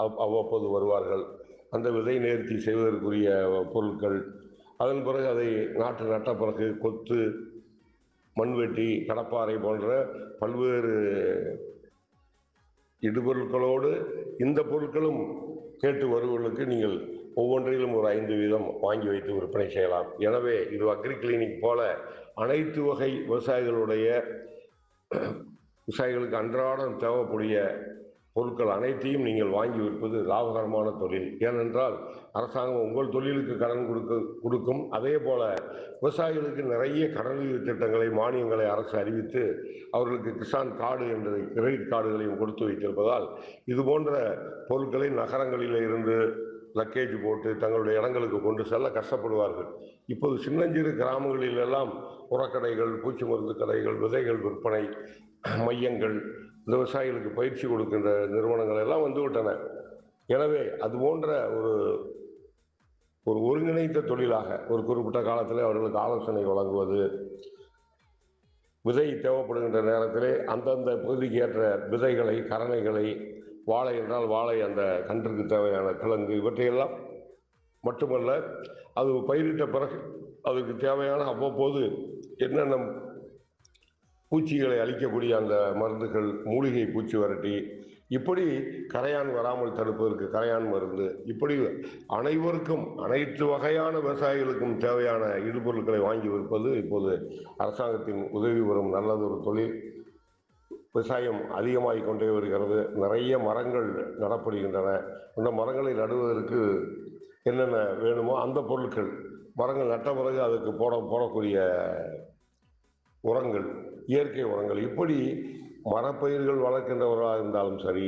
அவ்வப்போது வருவார்கள். அந்த விதை நேர்த்தி செய்வதற்குரிய பொருட்கள், அதன் பிறகு அதை நாற்று நட்ட பிறகு கொத்து, மண்வெட்டி, கடப்பாரை போன்ற பல்வேறு இடுபொருட்களோடு இந்த பொருட்களும் கேட்டு வருவர்களுக்கு நீங்கள் ஒவ்வொன்றிலும் ஒரு 5 வீதம் வாங்கி வைத்து விற்பனை செய்யலாம். எனவே இது அக்ரி கிளினிக் போல அனைத்து வகை விவசாயிகளுக்கு அன்றாடம் தேவைக்கூடிய பொருட்கள் அனைத்தையும் நீங்கள் வாங்கி விற்பது லாபகரமான தொழில். ஏனென்றால் அரசாங்கம் உங்கள் தொழிலுக்கு கடன் கொடுக்கும். அதே போல விவசாயிகளுக்கு நிறைய கடனுதவி திட்டங்களை, மானியங்களை அரசு அறிவித்து அவர்களுக்கு கிசான் கார்டு என்ற கிரெடிட் கார்டுகளையும் கொடுத்து வைத்திருப்பதால் இது போன்ற பொருட்களை நகரங்களில் இருந்து லக்கேஜ் போட்டு தங்களுடைய இடங்களுக்கு கொண்டு செல்ல கஷ்டப்படுவார்கள். இப்போது சின்னஞ்சிறு கிராமங்களில் எல்லாம் உரக்கடைகள், பூச்சி மருந்து கடைகள், விதைகள் விற்பனை மையங்கள், விவசாயிகளுக்கு பயிற்சி கொடுக்கின்ற நிறுவனங்கள் எல்லாம் வந்துவிட்டன. எனவே அது போன்ற ஒரு ஒருங்கிணைந்த தொழிலாக ஒரு குறிப்பிட்ட காலத்தில் அவர்களுக்கு ஆலோசனை வழங்குவது, விதை தேவைப்படுகின்ற நேரத்திலே அந்தந்த பகுதிக்கு ஏற்ற விதைகளை, கரணைகளை, வாழை என்றால் வாழை அந்த கன்றுக்கு தேவையான கிழங்கு இவற்றையெல்லாம் மட்டுமல்ல, அது பயிரிட்ட பிறகு அதுக்கு தேவையான அவ்வப்போது என்னென்ன பூச்சிகளை அழிக்கக்கூடிய அந்த மருந்துகள், மூலிகை பூச்சி விரட்டி, இப்படி கரையான் வராமல் தடுப்பதற்கு கரையான் மருந்து, இப்படி அனைவருக்கும் அனைத்து வகையான விவசாயிகளுக்கும் தேவையான இடுபொருட்களை வாங்கி விற்பது இப்போது அரசாங்கத்தின் உதவி பெறும் நல்லதொரு தொழில். விவசாயம் அதிகமாகிக் கொண்டே வருகிறது. நிறைய மரங்கள் நடப்படுகின்றன. அந்த மரங்களை நடுவதற்கு என்னென்ன வேணுமோ அந்த பொருட்கள், மரங்கள் நட்ட பிறகு அதுக்கு போடக்கூடிய உரங்கள், இயற்கை உரங்கள், இப்படி மரப்பயிர்கள் வளர்க்கின்றவர்களாக இருந்தாலும் சரி,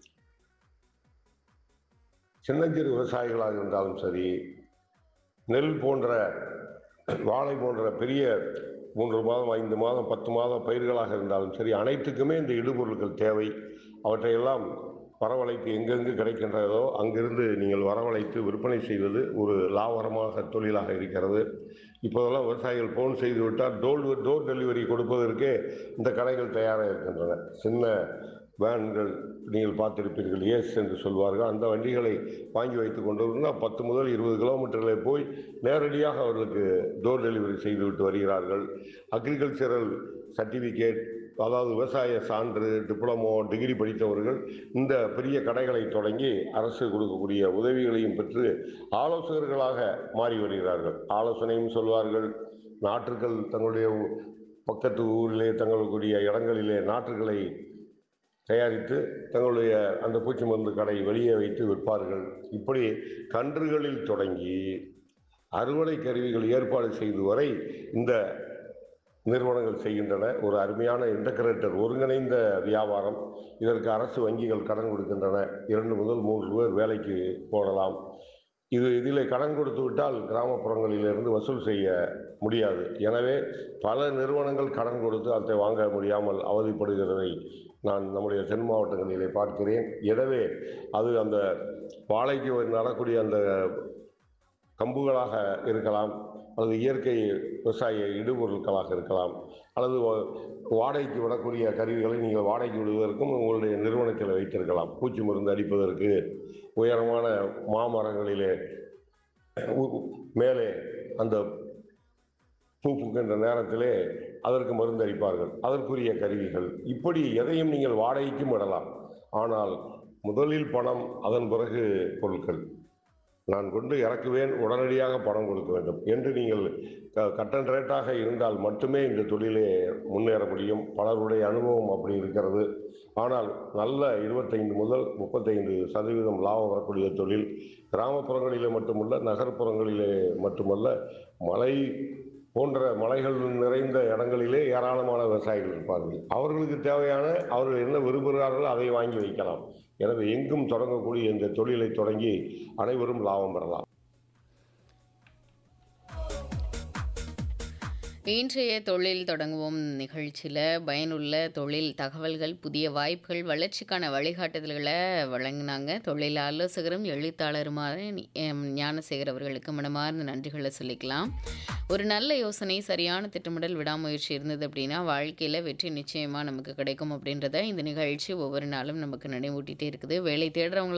சின்னஞ்சிறு விவசாயிகளாக இருந்தாலும் சரி, நெல் போன்ற, வாழை போன்ற பெரிய 3 மாதம், 5 மாதம், 10 மாதம் பயிர்களாக இருந்தாலும் சரி, அனைத்துக்குமே இந்த இடுபொருட்கள் தேவை. அவற்றையெல்லாம் வரவழைத்து எங்கெங்கு கிடைக்கின்றதோ அங்கிருந்து நீங்கள் வரவழைத்து விற்பனை செய்வது ஒரு லாபகரமாக தொழிலாக இருக்கிறது. இப்போதெல்லாம் விவசாயிகள் ஃபோன் செய்து விட்டால் டோர் டெலிவரி கொடுப்பதற்கே இந்த கடைகள் தயாராக இருக்கின்றன. சின்ன வேன்கள் நீங்கள் பார்த்திருப்பீர்கள், ஏஸ் என்று சொல்வார்கள். அந்த வண்டிகளை வாங்கி வைத்து கொண்டு வந்தால் 10 முதல் 20 கிலோமீட்டர்களை போய் நேரடியாக அவர்களுக்கு டோர் டெலிவரி செய்துவிட்டு வருகிறார்கள். அக்ரிகல்ச்சரல் சர்டிஃபிகேட், அதாவது விவசாய சான்று, டிப்ளமோ, டிகிரி படித்தவர்கள் இந்த பெரிய கடைகளை தொடங்கி அரசு கொடுக்கக்கூடிய உதவிகளையும் பெற்று ஆலோசகர்களாக மாறி வருகிறார்கள். ஆலோசனையும் சொல்வார்கள். நாற்றுகள் தங்களுடைய பக்கத்து ஊரிலே தங்களுடைய இடங்களிலே நாற்றுகளை தயாரித்து தங்களுடைய அந்த பூச்சி மருந்து கடை வெளியே வைத்து விற்பார்கள். இப்படி கன்றுகளில் தொடங்கி அறுவடை கருவிகள் ஏற்பாடு செய்து வரை இந்த நிறுவனங்கள் செய்கின்றன. ஒரு அருமையான இன்டகிரேட்டர், ஒருங்கிணைந்த வியாபாரம். இதற்கு அரசு வங்கிகள் கடன் கொடுக்கின்றன. 2 முதல் 3 பேர் வேலைக்கு போடலாம். இதில் கடன் கொடுத்து விட்டால் கிராமப்புறங்களிலிருந்து வசூல் செய்ய முடியாது. எனவே பல நிறுவனங்கள் கடன் கொடுத்து அதை வாங்க முடியாமல் அவதிப்படுகிறதை நான் நம்முடைய தென் மாவட்டங்களிலே பார்க்கிறேன். எனவே அது அந்த வாழைக்கு நடக்கூடிய அந்த கம்புகளாக இருக்கலாம், அல்லது இயற்கை விவசாய இடுபொருட்களாக இருக்கலாம், அல்லது வாடகைக்கு விடக்கூடிய கருவிகளை நீங்கள் வாடகைக்கு விடுவதற்கும் உங்களுடைய நிறுவனத்தில் வைத்திருக்கலாம். பூச்சி மருந்து அடிப்பதற்கு உயரமான மாமரங்களிலே மேலே அந்த பூ பூக்கின்ற நேரத்திலே அதற்கு மருந்து அடிப்பார்கள், அதற்குரிய கருவிகள். இப்படி எதையும் நீங்கள் வாடகைக்கும் விடலாம். ஆனால் முதலில் பணம், அதன் பிறகு பொருட்கள். நான் கொண்டு இறக்குவேன், உடனடியாக பணம் கொடுக்க வேண்டும் என்று நீங்கள் கட்டன் ரேட்டாக இருந்தால் மட்டுமே இந்த தொழிலே முன்னேற முடியும். பலருடைய அனுபவம் அப்படி இருக்கிறது. ஆனால் நல்ல 25 முதல் 35% லாபம் வரக்கூடிய தொழில் கிராமப்புறங்களிலே மட்டுமல்ல, நகர்ப்புறங்களிலே மட்டுமல்ல, மலை போன்ற மலைகள் நிறைந்த இடங்களிலே ஏராளமான விவசாயிகள் இருப்பார்கள். அவர்களுக்கு தேவையான, அவர்கள் என்ன விரும்புகிறார்களோ அதை வாங்கி வைக்கலாம். எனவே எங்கும் தொடங்கக்கூடிய இந்த தொழிலை தொடங்கி அனைவரும் லாபம் பெறலாம். இன்றைய தொழில் தொடங்குவோம் நிகழ்ச்சியில் பயனுள்ள தொழில் தகவல்கள், புதிய வாய்ப்புகள், வளர்ச்சிக்கான வழிகாட்டுதல்களை வழங்கினாங்க தொழில் ஆலோசகரும் எழுத்தாளருமான ஞானசேகர் அவர்களுக்கு மனமார்ந்த நன்றிகளை சொல்லிக்கலாம். ஒரு நல்ல யோசனை, சரியான திட்டமிடல், விடாமுயற்சி இருந்தது அப்படின்னா வாழ்க்கையில் வெற்றி நிச்சயமாக நமக்கு கிடைக்கும் அப்படின்றத இந்த நிகழ்ச்சி ஒவ்வொரு நாளும் நமக்கு நினைவூட்டிகிட்டே இருக்குது. வேலை தேடுறவங்கள